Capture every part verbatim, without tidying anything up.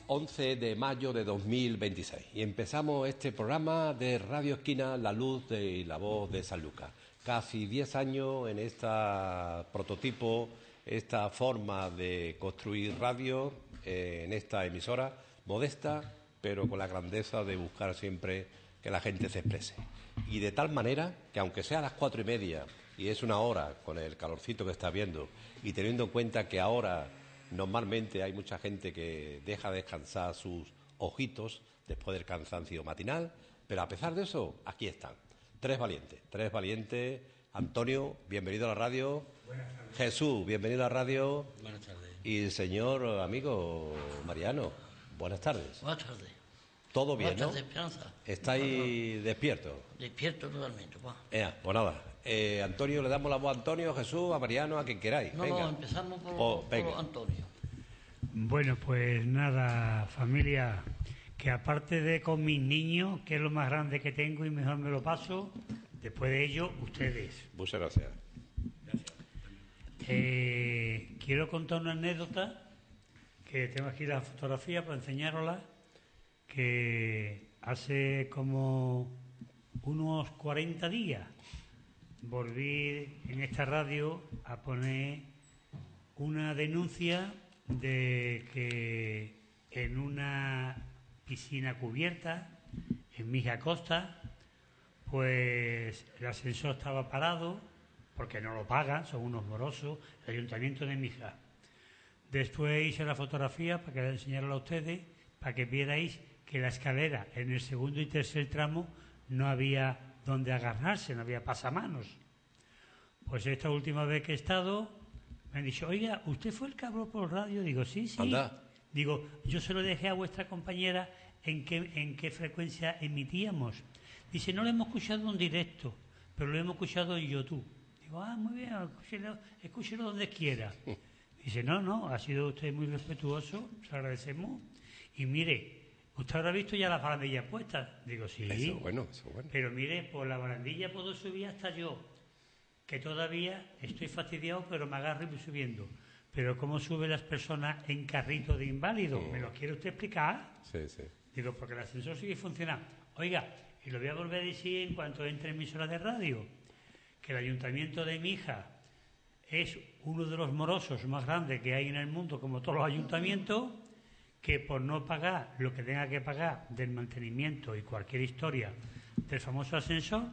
once de mayo de dos mil veintiséis y empezamos este programa de Radio Esquina, la luz de, y la voz de Sanlúcar. Casi diez años en este prototipo, esta forma de construir radio, eh, en esta emisora modesta, pero con la grandeza de buscar siempre que la gente se exprese. Y de tal manera que, aunque sea a las cuatro y media, y es una hora con el calorcito que está viendo, y teniendo en cuenta que ahora normalmente hay mucha gente que deja descansar sus ojitos después del cansancio matinal, pero a pesar de eso, aquí están. Tres valientes, tres valientes. Antonio, bienvenido a la radio. Buenas tardes. Jesús, bienvenido a la radio. Buenas tardes. Y el señor amigo Mariano, buenas tardes. Buenas tardes. Todo bien, Buenas ¿no? tardes, Esperanza. ¿Estáis Bueno, despiertos? Despierto totalmente, pa. Eh, pues nada, eh, Antonio, le damos la voz a Antonio, a Jesús, a Mariano, a quien queráis. No, venga. no, empezamos por, Oh, por venga. Antonio. Bueno, pues nada, familia, que aparte de con mis niños, que es lo más grande que tengo y mejor me lo paso, después de ello, ustedes. Muchas gracias. Eh, quiero contar una anécdota, que tengo aquí la fotografía para enseñárosla, que hace como unos cuarenta días volví en esta radio a poner una denuncia de que en una piscina cubierta en Mija Costa, pues el ascensor estaba parado porque no lo pagan, son unos morosos, el ayuntamiento de Mija. Después hice la fotografía para que la enseñara a ustedes, para que vierais que la escalera en el segundo y tercer tramo no había donde agarrarse, no había pasamanos. Pues esta última vez que he estado, me han dicho, oiga, ¿usted fue el que habló por radio? Digo, sí, sí. Anda. Digo, yo se lo dejé a vuestra compañera en qué, en qué frecuencia emitíamos. Dice, no lo hemos escuchado en directo, pero lo hemos escuchado en YouTube. Digo, ah, muy bien, escúchelo, escúchelo donde quiera. Dice, no, no, ha sido usted muy respetuoso, se agradecemos. Y mire, ¿usted habrá visto ya las barandillas puestas? Digo, sí. Eso es bueno, eso es bueno. Pero mire, por la barandilla puedo subir hasta yo, que todavía estoy fastidiado, pero me agarro y voy subiendo. Pero ¿cómo suben las personas en carrito de inválido? Mm. ¿Me lo quiere usted explicar? Sí, sí. Digo, porque el ascensor sigue funcionando. Oiga, y lo voy a volver a decir en cuanto entre emisora de radio, que el ayuntamiento de Mija es uno de los morosos más grandes que hay en el mundo, como todos los ayuntamientos, que por no pagar lo que tenga que pagar del mantenimiento y cualquier historia del famoso ascensor,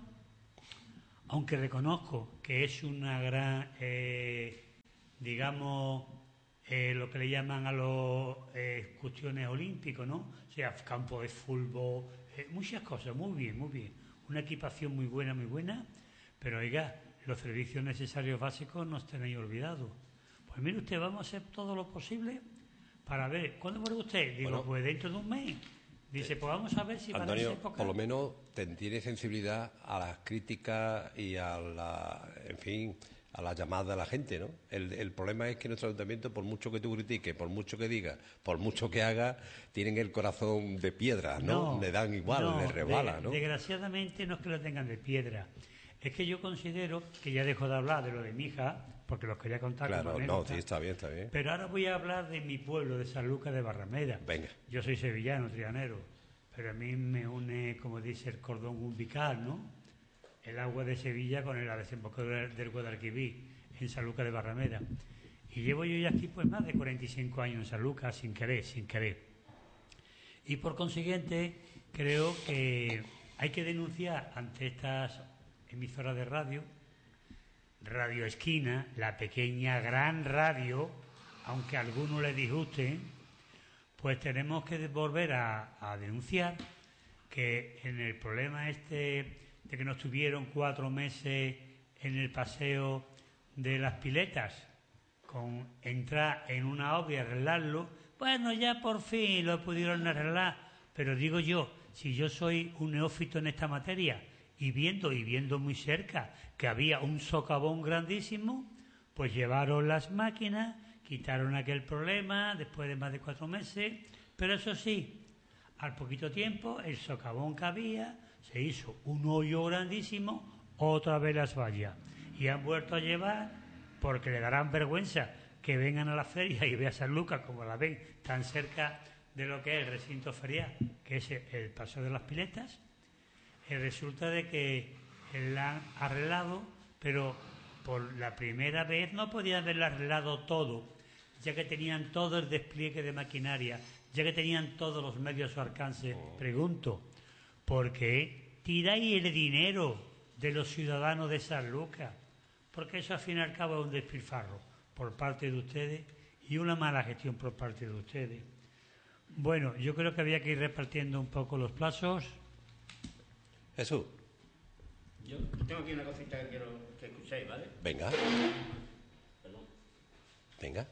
aunque reconozco que es una gran, eh, digamos, eh, lo que le llaman a los eh, cuestiones olímpicos, ¿no? O sea, campo de fútbol, eh, muchas cosas, muy bien, muy bien. Una equipación muy buena, muy buena, pero oiga, los servicios necesarios básicos no estén ahí olvidados. Pues mire usted, vamos a hacer todo lo posible para ver, ¿cuándo vuelve usted? Digo, Bueno, pues dentro de un mes. Dice, pues vamos a ver si para esa Antonio, época... por lo menos te- tiene sensibilidad a las críticas y a la, en fin, a la llamada de la gente, ¿no? El, el problema es que nuestro ayuntamiento, por mucho que tú critiques, por mucho que digas, por mucho que hagas, tienen el corazón de piedra, ¿no? Le dan igual, no, le rebala, de- ¿no? Desgraciadamente no es que lo tengan de piedra. Es que yo considero que ya dejo de hablar de lo de mi hija, porque los quería contar como Claro, no, anécdota. sí, está bien, está bien. Pero ahora voy a hablar de mi pueblo, de Sanlúcar de Barrameda. Venga. Yo soy sevillano, trianero, pero a mí me une, como dice, el cordón umbilical, ¿no? El agua de Sevilla con la desembocadura del Guadalquivir, en Sanlúcar de Barrameda. Y llevo yo ya aquí pues más de cuarenta y cinco años en Sanlúcar, sin querer, sin querer. Y por consiguiente, creo que hay que denunciar ante estas emisoras de radio, Radio Esquina, la pequeña gran radio, aunque a algunos les disguste, pues tenemos que volver a, a denunciar que en el problema este de que nos tuvieron cuatro meses en el paseo de las piletas, con entrar en una obra y arreglarlo, bueno, ya por fin lo pudieron arreglar, pero digo yo, si yo soy un neófito en esta materia, y viendo, y viendo muy cerca que había un socavón grandísimo, pues llevaron las máquinas, quitaron aquel problema después de más de cuatro meses, pero eso sí, al poquito tiempo el socavón que había se hizo un hoyo grandísimo, otra vez las vallas, y han vuelto a llevar, porque le darán vergüenza que vengan a la feria y vean San Lucas como la ven tan cerca de lo que es el recinto ferial, que es el Paseo de las Piletas, y resulta de que la han arreglado, pero por la primera vez no podían haberlo arreglado todo, ya que tenían todo el despliegue de maquinaria, ya que tenían todos los medios a su alcance. Pregunto, ¿por qué tiráis el dinero de los ciudadanos de San Lucas? Porque eso al fin y al cabo es un despilfarro por parte de ustedes y una mala gestión por parte de ustedes. Bueno, yo creo que había que ir repartiendo un poco los plazos. Jesús. Yo tengo aquí una cosita que quiero que escuchéis, ¿vale? Venga. Perdón. Venga.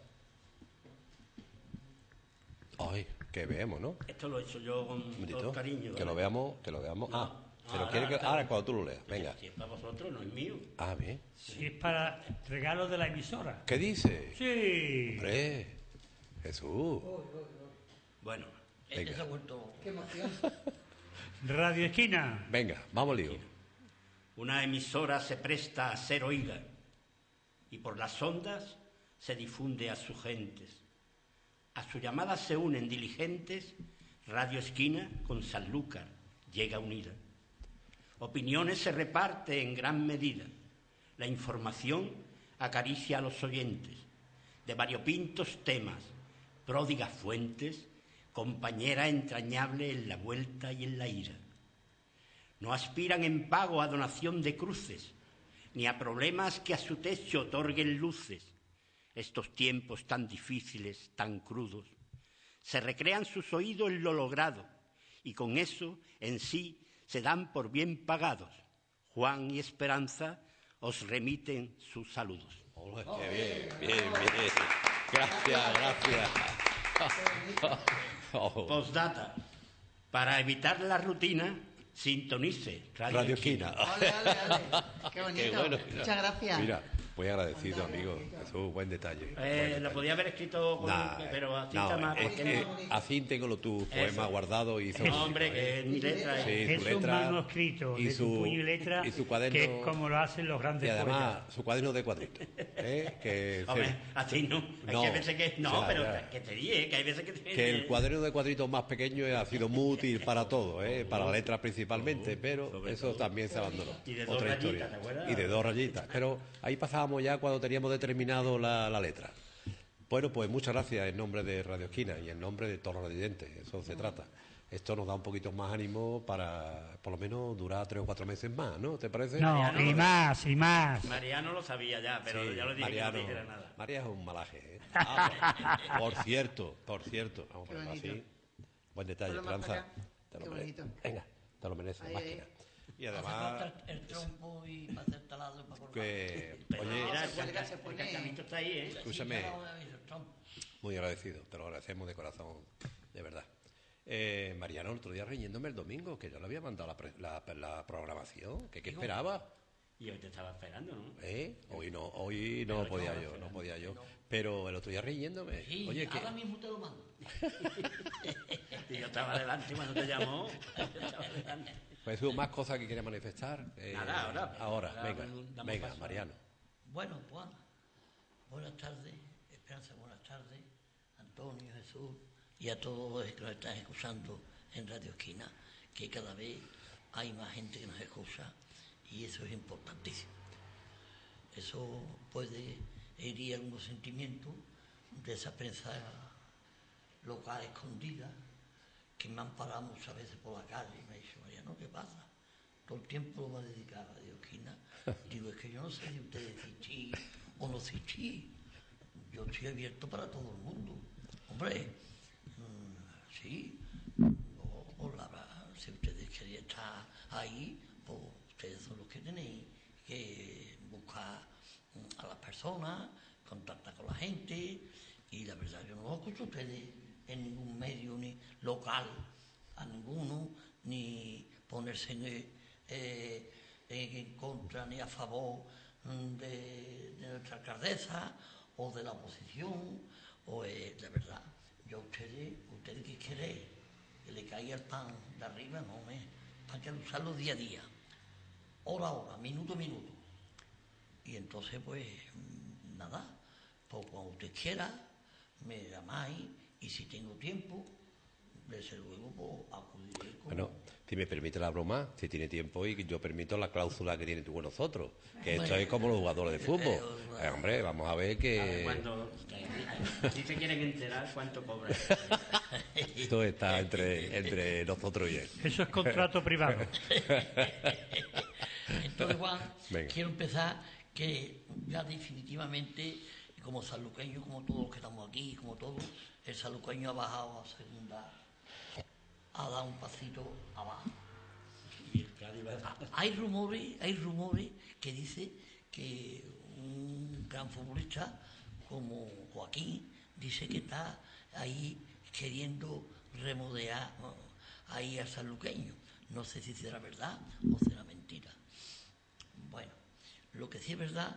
Ay, que veamos, ¿no? Esto lo he hecho yo con Un todo momentito, cariño. que ¿vale? lo veamos, que lo veamos. No, Ah, pero ahora, quiere que ahora, ahora cuando tú lo leas. Venga. Si es para vosotros, no es mío. Ah, bien. Si es para regalo de la emisora. ¿Qué dice? Sí. Hombre, Jesús. Bueno, este Venga. se ha vuelto ¡Qué emoción! Radio Esquina. Venga, vamos lío. una emisora se presta a ser oída y por las ondas se difunde a sus gentes. A su llamada se unen diligentes, Radio Esquina con Sanlúcar llega unida. Opiniones se reparte en gran medida, la información acaricia a los oyentes, de variopintos temas, pródigas fuentes, compañera entrañable en la vuelta y en la ira. No aspiran en pago a donación de cruces, ni a problemas que a su techo otorguen luces. Estos tiempos tan difíciles, tan crudos, se recrean sus oídos en lo logrado, y con eso en sí se dan por bien pagados. Juan y Esperanza os remiten sus saludos. Ole, qué bien, bien, bien. Gracias, gracias. Oh, Postdata. Para evitar la rutina, sintonice Radio, Radio Esquina. ¡Ole, ole, ole! ¡Qué bonito! Qué bueno, mira. Muchas gracias. Mira, muy agradecido, amigo. Jesús, buen detalle. Eh, buen lo detalle. podía haber escrito, con, Nah, pero así no, está más. es porque que no- así tengo lo- tu poema Eso. guardado y su No, hombre, que es mi letra. Sí, eh. su Es un letra manuscrito y de su su- puño y letra, y su cuaderno- que es como lo hacen los y grandes además poetas. su cuaderno de cuadritos. ¿eh? Que, Hombre, se- así no. Hay No, que veces que. No, ya, pero ya. que te dije, que hay veces que. que el cuaderno de cuadritos más pequeño ha sido muy útil para todo, ¿eh? Para letras principalmente, pero sobre eso todo. también se abandonó. Y de dos Otra rayitas, historia. ¿te acuerdas? Y de dos rayitas. Pero ahí pasábamos ya cuando teníamos determinado la, la letra. Bueno, pues muchas gracias en nombre de Radio Esquina y en nombre de todos los residentes. Eso se trata. Esto nos da un poquito más ánimo para, por lo menos, durar tres o cuatro meses más, ¿no? ¿Te parece? No, Mariano, y más, y más. Mariano lo sabía ya, pero Sí, ya lo dije Mariano, que no dijera nada. María es un malaje, ¿eh? Ah, por cierto, por cierto. Vamos a Qué ponerlo así. bonito. Buen detalle, Ponlo más Esperanza. para acá. Te lo Qué mereces. bonito. Venga, te lo mereces, Ahí, máquina. Y Hace además, falta el, el trompo y para hacer talado para colgar. que, Pero oye, mira, se el cuelga, canca- se el pone- cancamito está ahí, ¿eh? escúchame. Sí, ya lo he visto, el trompo. muy agradecido, te lo agradecemos de corazón, de verdad. Eh, Mariano, el otro día riñéndome el domingo, que yo le había mandado la, pre- la, la programación, que qué esperaba. Y hoy te estaba esperando, ¿no? ¿Eh? Hoy no, hoy no podía yo, no podía yo. Pero el otro día riñéndome. Sí, Oye, que ahora mismo te lo mando. Y yo estaba delante cuando te llamó. Yo estaba delante. pues hubo más cosas que quería manifestar. Eh, Nada, ahora. Ahora, Ahora venga, damos venga, paso. Mariano. Bueno, Juan, buenas tardes, Esperanza, buenas tardes, Antonio, Jesús y a todos los que nos están escuchando en Radio Esquina, que cada vez hay más gente que nos escucha y eso es importantísimo. Eso puede herir algunos sentimientos de esa prensa local escondida que me han parado muchas veces por la calle y me ha dicho, Mariano, ¿qué pasa? Todo el tiempo lo va a dedicar a Radio Esquina. Digo, es que yo no sé si ustedes sí o no sí. Yo estoy abierto para todo el mundo. Hombre, mm, sí, no, pues la verdad, si ustedes quieren estar ahí, pues ustedes son los que tenéis que buscar mm, a las personas, contactar con la gente, y la verdad yo no los escucho a ustedes en ningún medio ni local, a ninguno, ni ponerse en, eh, en, en contra ni a favor mm, de, de nuestra alcaldesa o de la oposición, o eh, la verdad, yo a ustedes, ustedes que queréis, que le caiga el pan de arriba, no me, para que usarlo día a día, hora a hora, minuto a minuto. Y entonces, pues, mm, nada, pues cuando usted quiera, me llamáis, y si tengo tiempo, desde luego, pues, acudiré como... Bueno, si me permite la broma, si tiene tiempo, y yo permito la cláusula que tiene tú con nosotros, que esto Bueno, es como los jugadores de fútbol. eh, Eh, hombre, vamos a ver A ver, que cuando, si se quieren enterar cuánto cobra. esto está entre, entre nosotros y él. Eso es contrato privado. Entonces, Juan, Venga. quiero empezar que ya definitivamente, como sanluqueño, como todos los que estamos aquí, como todos, el sanluqueño ha bajado a segunda, ha dado un pasito abajo. Y el Cádiz va- Hay rumores, hay rumores que dice que un gran futbolista como Joaquín dice que está ahí queriendo remodelar, ¿no?, ahí al sanluqueño. No sé si será verdad o será mentira. Bueno, lo que sí es verdad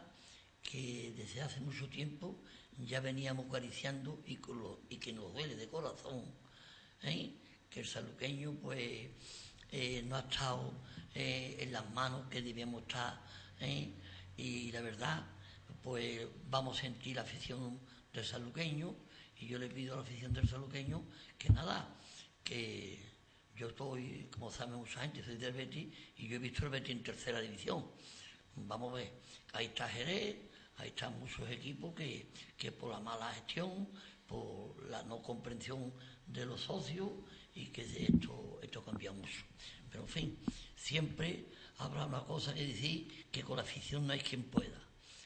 que desde hace mucho tiempo ya veníamos acariciando y, con lo- y que nos duele de corazón, ¿eh?, que el sanluqueño pues eh, no ha estado eh, en las manos que debíamos estar, ¿eh? Y la verdad pues vamos a sentir la afición del sanluqueño, y yo le pido a la afición del sanluqueño que nada, que yo estoy, como sabe mucha gente, soy del Betis y yo he visto el Betis en tercera división. Vamos a ver, ahí está Jerez, ahí están muchos equipos que, que por la mala gestión, por la no comprensión de los socios, y que esto, esto cambia mucho. Pero en fin, siempre habrá una cosa que decir, que con la afición no hay quien pueda.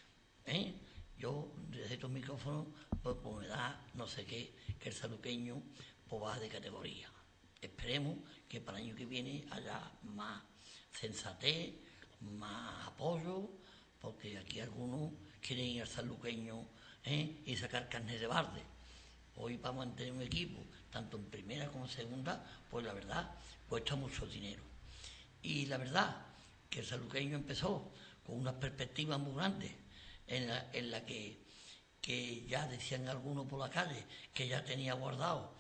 ¿Eh? Yo, desde estos micrófonos, pues, pues me da no sé qué, que el sanluqueño pues baja de categoría. Esperemos que para el año que viene haya más sensatez, más apoyo, porque aquí algunos quieren ir al sanluqueño, ¿eh?, y sacar carne de barde. Hoy vamos a tener un equipo, tanto en primera como en segunda, pues la verdad, cuesta mucho dinero. Y la verdad, que el sanluqueño empezó con unas perspectivas muy grandes, en la, en la que, que ya decían algunos por la calle, que ya tenía guardado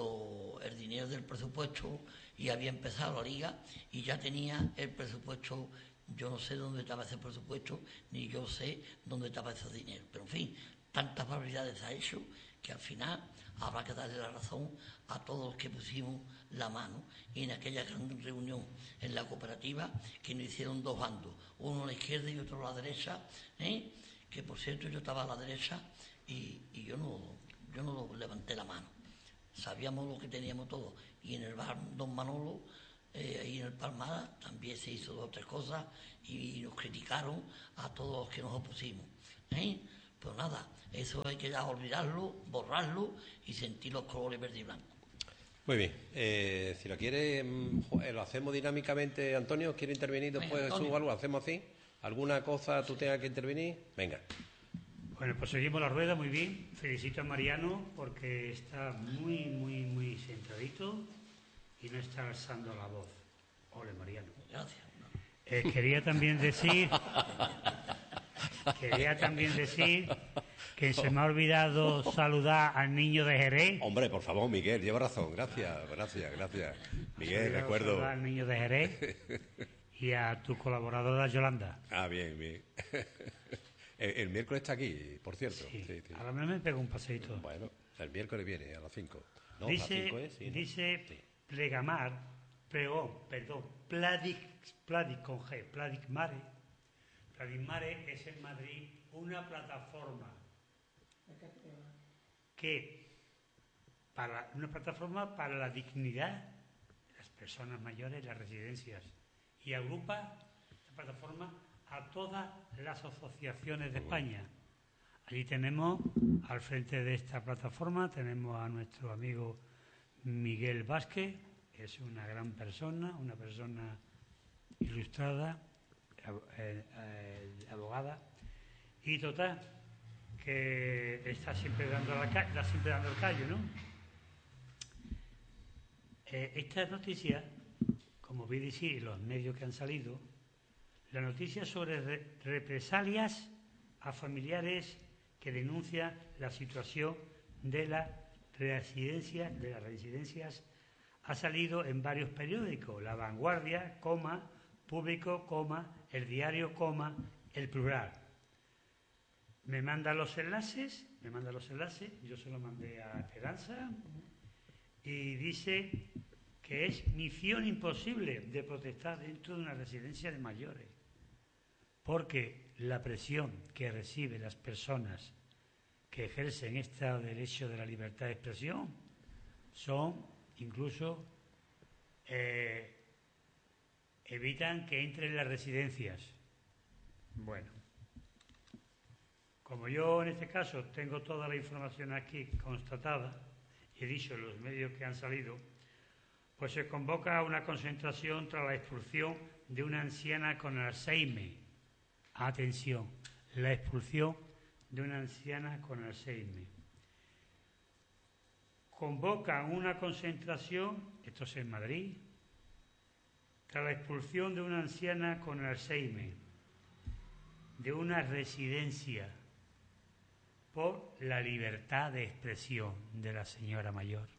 lo, el dinero del presupuesto, y había empezado la liga, y ya tenía el presupuesto. Yo no sé dónde estaba ese presupuesto, ni yo sé dónde estaba ese dinero. Pero en fin, tantas barbaridades ha hecho que al final habrá que darle la razón a todos los que pusimos la mano. Y en aquella gran reunión en la cooperativa, que nos hicieron dos bandos, uno a la izquierda y otro a la derecha, ¿eh?, que por cierto yo estaba a la derecha y, y yo no yo no levanté la mano. Sabíamos lo que teníamos todos. Y en el bar Don Manolo, eh, ahí en el Palmada, también se hizo dos o tres cosas, y, y nos criticaron a todos los que nos opusimos, ¿eh? Pues nada, eso hay que ya olvidarlo, borrarlo y sentir los colores verde y blanco. Muy bien. Eh, si lo quiere, mm, jo- eh, lo hacemos dinámicamente. Antonio, ¿quiere intervenir después Venga, de Antonio. su algo? ¿Hacemos así? ¿Alguna cosa tú tengas que intervenir? Venga. Bueno, pues seguimos la rueda, muy bien. Felicito a Mariano porque está muy, muy, muy centradito y no está alzando la voz. Ole, Mariano. Gracias. Eh, quería también decir, quería también decir que se me ha olvidado saludar al niño de Jerez. Hombre, por favor, Miguel, lleva razón. Gracias, gracias, gracias. Se me ha Miguel, olvidado recuerdo. saludar al niño de Jerez y a tu colaboradora Yolanda. Ah, bien, bien. El, el miércoles está aquí, por cierto. Sí. Sí, sí. Ahora me pego un paseíto. Bueno, el miércoles viene a las cinco. No, a las Dice, cinco es, sí, ¿no? dice Sí. Plegamar, pregón, perdón, Pladic, Pladic con G, Pladic Mare. Pladic Mare es en Madrid una plataforma que para una plataforma para la dignidad de las personas mayores, las residencias, y agrupa la plataforma a todas las asociaciones de España. Allí tenemos, al frente de esta plataforma, tenemos a nuestro amigo Miguel Vázquez, que es una gran persona, una persona ilustrada, ab- eh, eh, abogada, y total, que está siempre dando, la ca- está siempre dando el callo, ¿no? Eh, esta noticia, como vi decir, los medios que han salido, la noticia sobre re- represalias a familiares que denuncian la situación de las residencias, de las residencias, ha salido en varios periódicos: La Vanguardia, coma, Público, coma, El Diario, coma, El Plural. Me manda los enlaces, me manda los enlaces, yo se los mandé a Esperanza, y dice que es misión imposible de protestar dentro de una residencia de mayores, porque la presión que reciben las personas que ejercen este derecho de la libertad de expresión son incluso eh, evitan que entren en las residencias. Bueno, como yo en este caso tengo toda la información aquí constatada, he dicho en los medios que han salido, pues se convoca a una concentración tras la expulsión de una anciana con Alzheimer. Atención, la expulsión de una anciana con Alzheimer. Convocan una concentración, esto es en Madrid, tras la expulsión de una anciana con Alzheimer de una residencia por la libertad de expresión de la señora mayor.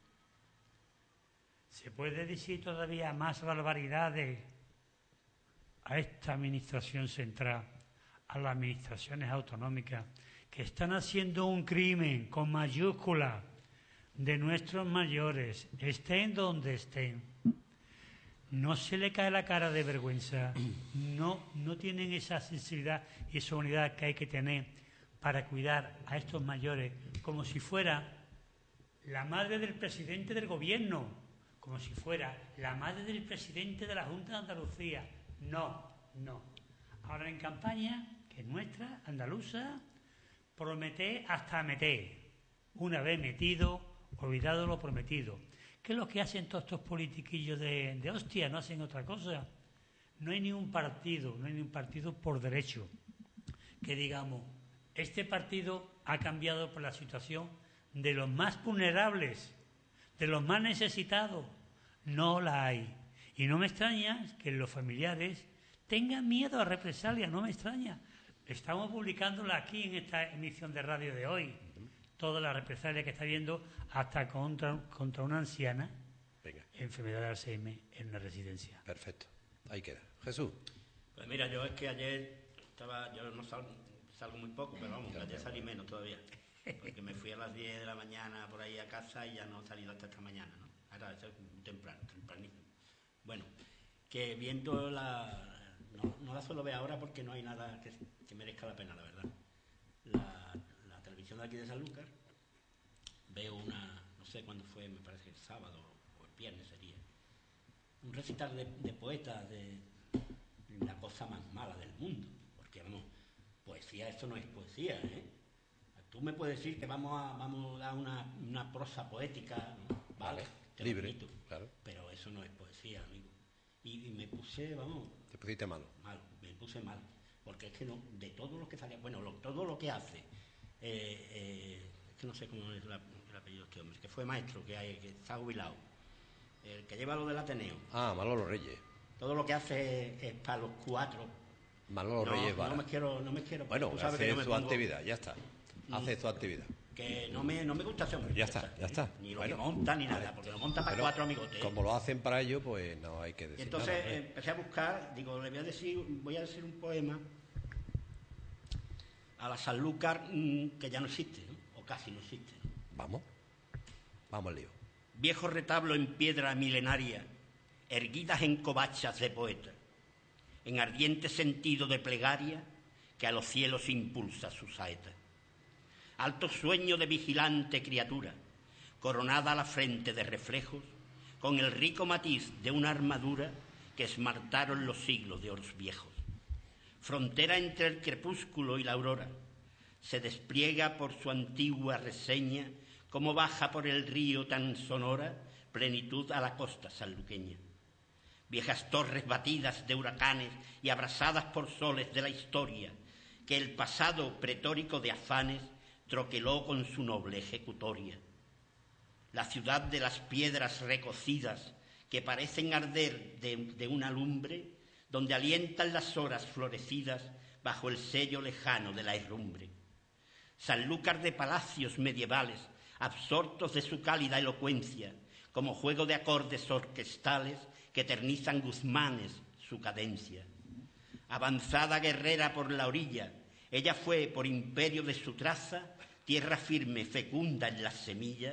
¿Se puede decir todavía más barbaridades a esta administración central, a las administraciones autonómicas, que están haciendo un crimen con mayúscula de nuestros mayores, estén donde estén? No se le cae la cara de vergüenza, no, no tienen esa sensibilidad y esa unidad que hay que tener para cuidar a estos mayores como si fuera la madre del presidente del gobierno, como si fuera la madre del presidente de la Junta de Andalucía. No, no. Ahora en campaña, que es nuestra, andaluza, promete hasta meter. Una vez metido, olvidado lo prometido. ¿Qué es lo que hacen todos estos politiquillos de, de hostia? No hacen otra cosa. No hay ni un partido, no hay ni un partido por derecho que digamos, este partido ha cambiado por la situación de los más vulnerables, de los más necesitados. No la hay. Y no me extraña que los familiares tengan miedo a represalias, no me extraña. Estamos publicándola aquí en esta emisión de radio de hoy. Toda la represalia que está viendo hasta contra, contra una anciana. Venga. Enfermedad de Alzheimer en una residencia. Perfecto. Ahí queda. Jesús. Pues mira, yo es que ayer estaba, yo no salgo, salgo muy poco, pero vamos, Claro. ayer salí menos todavía. Porque me fui a las diez de la mañana por ahí a casa y ya no he salido hasta esta mañana, ¿no? Ahora es temprano, tempranísimo. Bueno, que viendo la... No, no la suelo ver ahora porque no hay nada que, que merezca la pena, la verdad. La, la televisión de aquí de Sanlúcar, veo una, no sé cuándo fue, me parece que el sábado o el viernes sería, un recital de, de poetas de la cosa más mala del mundo, porque vamos, poesía, esto no es poesía, ¿eh? Tú me puedes decir que vamos a, vamos a dar una, una prosa poética, ¿no? Vale, te lo libre, admito, claro. pero eso no es poesía, amigo. Y, y me puse, vamos... Te pusiste malo. Mal, me puse mal, porque es que no, de todo lo que salía, bueno, lo, todo lo que hace, eh, eh, es que no sé cómo es la, el apellido de este hombre, que fue maestro, que, hay, que está jubilado, el que lleva lo del Ateneo. Ah, Manolo Reyes. Todo lo que hace es, es para los cuatro. Manolo no, Reyes Vara. No me quiero, no me quiero. Bueno, tú sabes hace que yo me su pongo- actividad, ya está. Hace su actividad. Que no me, no me gusta ese hombre. Ya está, ya está. Ni lo Bueno, que monta ni vale. nada, porque lo monta para Bueno, cuatro amigotes. Como lo hacen para ello, pues no hay que Y decir entonces nada, eh, ¿eh? empecé a buscar, digo, le voy a decir, voy a decir un poema a la Sanlúcar mm, que ya no existe, ¿no? O casi no existe, ¿no? Vamos. Vamos al lío. Viejo retablo en piedra milenaria, erguidas en covachas de poeta, en ardiente sentido de plegaria que a los cielos impulsa su saeta. Alto sueño de vigilante criatura, coronada a la frente de reflejos, con el rico matiz de una armadura que esmartaron los siglos de oros viejos. Frontera entre el crepúsculo y la aurora, se despliega por su antigua reseña, como baja por el río tan sonora, plenitud a la costa sanluqueña. Viejas torres batidas de huracanes y abrasadas por soles de la historia, que el pasado pretórico de afanes troqueló con su noble ejecutoria. La ciudad de las piedras recocidas, que parecen arder de, de una lumbre, donde alientan las horas florecidas bajo el sello lejano de la herrumbre. Sanlúcar de palacios medievales, absortos de su cálida elocuencia, como juego de acordes orquestales que eternizan Guzmanes su cadencia. Avanzada guerrera por la orilla, ella fue, por imperio de su traza, tierra firme, fecunda en las semillas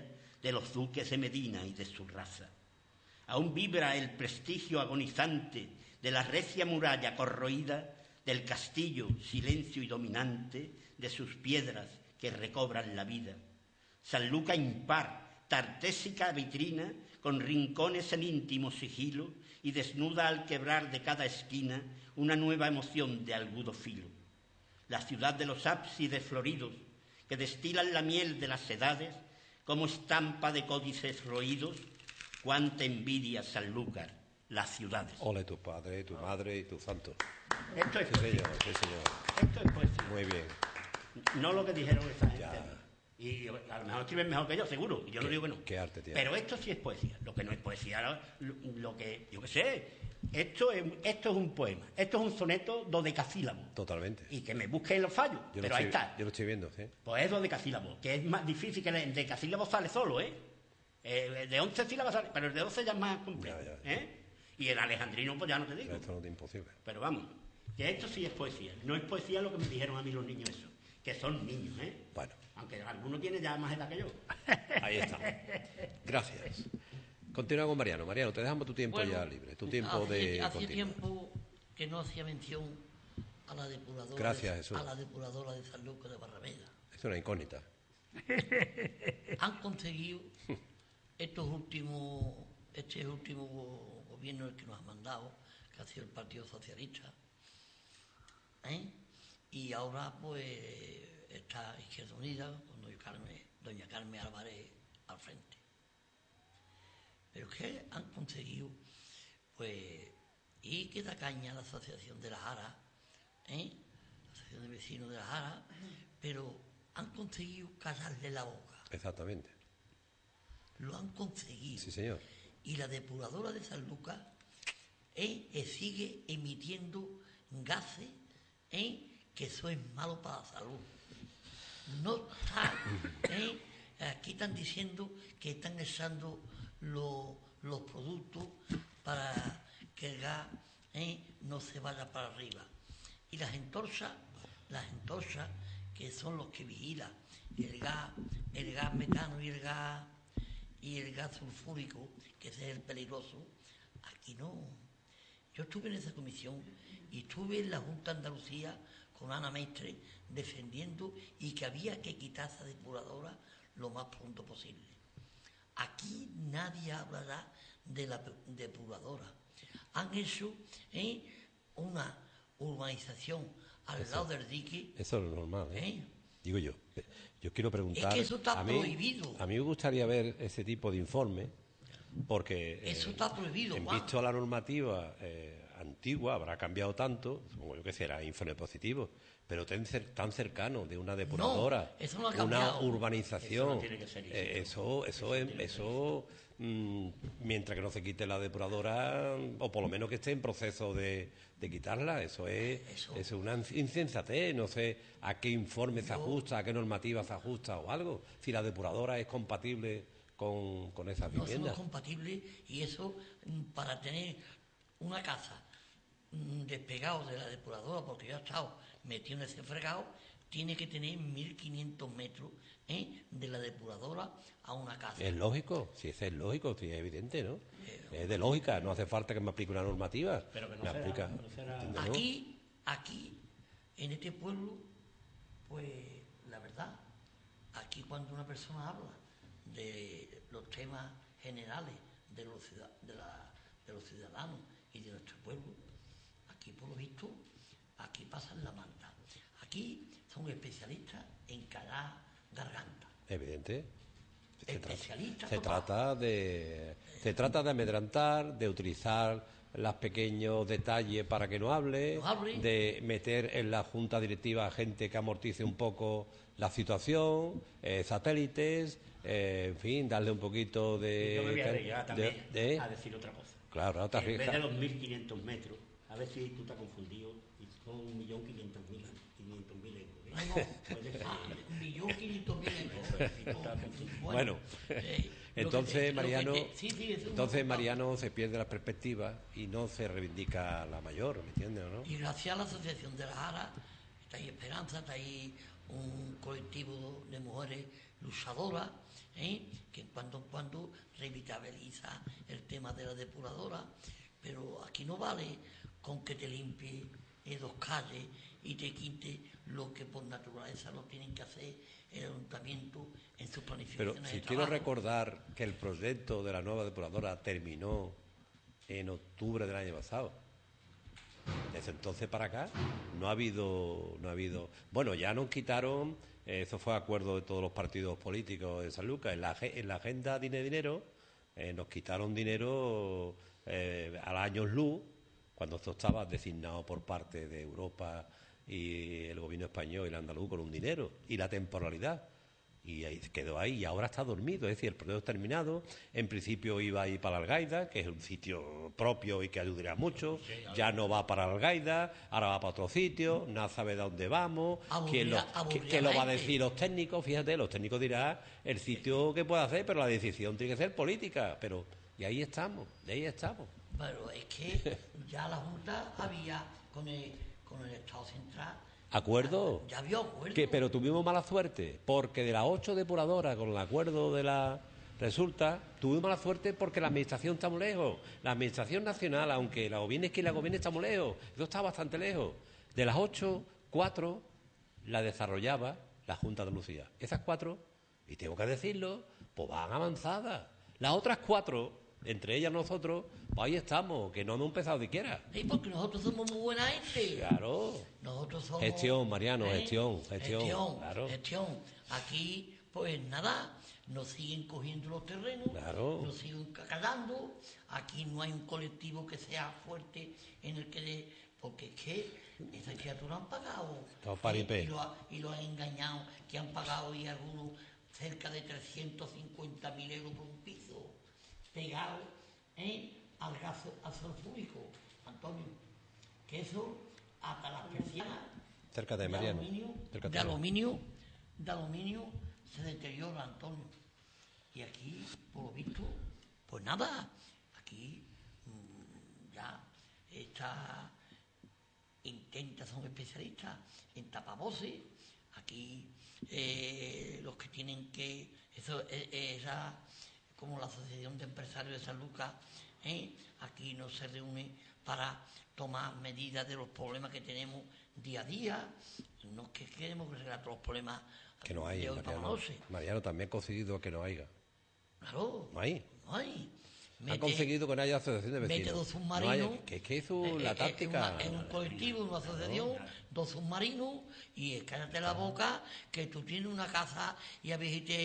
de los duques de Medina y de su raza. Aún vibra el prestigio agonizante de la recia muralla corroída, del castillo, silencio y dominante, de sus piedras que recobran la vida. Sanlúcar impar, tartésica vitrina, con rincones en íntimo sigilo, y desnuda al quebrar de cada esquina una nueva emoción de agudo filo. La ciudad de los ábsides floridos, que destilan la miel de las edades, como estampa de códices roídos, cuánta envidia Sanlúcar, las ciudades. Ole tu padre, tu madre y tu santo. Esto es Sí, poesía. señor, sí, señor. Esto es poesía. Muy bien. No lo que dijeron esa gente. Ya. Y a lo mejor escriben mejor que yo, seguro. Y yo no ¿Qué- digo que no. qué arte tiene? Pero esto sí es poesía. Lo que no es poesía, lo, lo que, yo qué sé, esto es, esto es un poema. Esto es un soneto dodecasílabo. Totalmente. Y que me busquen los fallos. Yo pero lo ahí estoy, está. Yo lo estoy viendo, sí. Pues es dodecasílabo, que es más difícil que el decasílabo sale solo, ¿eh? Eh, de once sílabas sale, pero el de doce ya es más complejo. Ya, ya, ya. ¿Eh? Y el alejandrino, pues ya no te digo. Pero esto no es imposible. Pero vamos, que esto sí es poesía. No es poesía lo que me dijeron a mí los niños eso, que son niños, ¿eh? Bueno, Aunque alguno tiene ya más edad que yo. ahí está. Gracias. Continúa con Mariano. Mariano, te dejamos tu tiempo Bueno, ya libre, tu tiempo hace, de hace continuar. tiempo que no hacía mención a la depuradora, Gracias, de, Jesús. a la depuradora de Sanlúcar de Barrameda. Es una incógnita. Han conseguido estos últimos, este último gobierno que nos ha mandado, que ha sido el Partido Socialista, ¿eh? Y ahora pues está Izquierda Unida con doña Carmen, doña Carmen Álvarez al frente. Pero que han conseguido, pues, y que da caña a la Asociación de la Jara, ¿eh? La Asociación de Vecinos de la Jara, pero han conseguido callarle la boca. Exactamente. Lo han conseguido. Sí, señor. Y la depuradora de Sanlúcar eh, eh, sigue emitiendo gases eh, que eso es malo para la salud. No está, eh, aquí están diciendo que están echando lo- los productos para que el gas eh, no se vaya para arriba. Y las entorchas, las entorchas que son los que vigilan el gas, el gas metano y el gas y el gas sulfúrico, que ese es el peligroso, aquí no. Yo estuve en esa comisión y estuve en la Junta de Andalucía con Ana Mestre defendiendo y que había que quitar esa depuradora lo más pronto posible. Aquí nadie hablará de la depuradora. Han hecho eh, una urbanización al Eso. lado del dique. Eso es lo normal, ¿eh? ¿eh? Digo yo. Yo quiero preguntar... Es que eso está a mí, prohibido. A mí me gustaría ver ese tipo de informe, porque... Eso eh, está prohibido, En Juan. visto a la normativa eh, antigua, habrá cambiado tanto, supongo yo que será informe positivo, pero tan, cer- tan cercano de una depuradora, eso no ha una cambiado. urbanización, Eso no tiene que ser, eh, eso. eso, eso, es- eso mm, mientras que no se quite la depuradora, o por lo menos que esté en proceso de, de quitarla, eso es, Eso. eso es una insensatez, no sé a qué informe se Yo- ajusta, a qué normativa se ajusta o algo, si la depuradora es compatible con, con esas No somos viviendas. compatibles y eso mm, para tener una casa mm, despegado de la depuradora, porque yo he estado metido en ese fregado, tiene que tener mil quinientos metros ¿eh? de la depuradora a una casa. Es lógico, si es lógico, sí, es evidente, ¿no? Es de lógica, no hace falta que me aplique una normativa. Pero que no me será- aplica, no será- ¿entiendes, no? Aquí, aquí, en este pueblo, pues la verdad, aquí cuando una persona habla de los temas generales de los, ciudad- de, la- de los ciudadanos y de nuestro pueblo, aquí por lo visto, aquí pasan la manta. Aquí son especialistas en callar garganta. Evidente. Se, trata, Especialistas se total. trata de se trata de amedrantar, de utilizar los pequeños detalles para que no hable, No hable. de meter en la junta directiva a gente que amortice un poco la situación, eh, satélites, eh, en fin, darle un poquito de... Yo me voy a de- arriesgar también de- a decir otra cosa. Claro, no te En vez de arriesgas. los mil quinientos metros, a ver si tú te has confundido, y son un millón quinientos mil euros. ¿eh? No, no, Puede ser. ah, un millón quinientos mil euros. Sí, tú estás confundido. Bueno, eh, lo que entonces te- lo que Mariano, te- sí, sí, eso es un entonces resultado. Mariano se pierde la perspectiva y no se reivindica la mayor, ¿me entiendes o no? Y gracias a la Asociación de la Jara, está ahí Esperanza, está ahí un colectivo de mujeres luchadora, ¿eh? que en cuando en cuando revitaliza el tema de la depuradora, pero aquí no vale con que te limpie eh, dos calles y te quite lo que por naturaleza lo tienen que hacer el ayuntamiento en sus planificaciones. Pero si de quiero trabajo. recordar que el proyecto de la nueva depuradora terminó en octubre del año pasado. Desde entonces para acá no ha habido, no ha habido. Bueno, ya nos quitaron, eh, eso fue acuerdo de todos los partidos políticos de San Lucas, en la, en la agenda Dine Dinero, eh, nos quitaron dinero eh, al año luz, cuando esto estaba designado por parte de Europa y el gobierno español y el andaluz con un dinero, y la temporalidad. Y ahí quedó ahí, y ahora está dormido, es decir, el proyecto terminado. En principio iba a ir para Algaida, que es un sitio propio y que ayudaría mucho. Ya no va para Algaida, ahora va para otro sitio, nadie sabe de dónde vamos, quién lo, qué, qué lo va a decir los técnicos. Fíjate, los técnicos dirán el sitio que puede hacer, pero la decisión tiene que ser política. Pero y ahí estamos, de ahí estamos. Pero es que ya la Junta había, con el, con el Estado Central... ¿Acuerdo? Ya había acuerdo. Que, pero tuvimos mala suerte, porque de las ocho depuradoras, con el acuerdo de la... Resulta, tuvimos mala suerte porque la administración está muy lejos. La administración nacional, aunque la gobierne que la gobierne, está muy lejos. Eso está bastante lejos. De las ocho, cuatro la desarrollaba la Junta de Andalucía. Esas cuatro, y tengo que decirlo, pues van avanzadas. Las otras cuatro, entre ellas nosotros, pues ahí estamos, que no hemos empezado siquiera. Sí, porque nosotros somos muy buena gente. Claro. Nosotros somos... Gestión, Mariano, ¿eh? gestión, gestión, Gestión, claro. gestión. Aquí, pues nada, nos siguen cogiendo los terrenos, Claro. nos siguen calando. Aquí no hay un colectivo que sea fuerte en el que... De, porque es que esas criaturas han pagado. Todo paripé. ¿eh? y, lo ha- y lo han engañado, que han pagado y algunos cerca de trescientos cincuenta mil euros por un piso, pegado ¿eh? al gas al sulfúrico, Antonio. Que eso, hasta las persianas Cércate, de Mariano. aluminio, Cércate. de aluminio, de aluminio se deteriora, Antonio. Y aquí, por lo visto, pues nada, aquí mmm, ya está, intenta, son especialistas en tapavoces, aquí eh, los que tienen que, eso es, esa, como la Asociación de Empresarios de San Lucas, ¿eh? aquí no se reúne para tomar medidas de los problemas que tenemos día a día, no es que queremos arreglar todos los problemas Que no hay, de hoy para Mariano. noche. Mariano también ha conseguido que no haya. Claro, No hay. no hay. Ha conseguido que no haya asociación de vecinos. Mete dos No submarinos. hay- que es que eso, eh, la eh, táctica. En, una- en un colectivo, en una asociación, dos submarinos, y cállate la boca que tú tienes una casa y habéis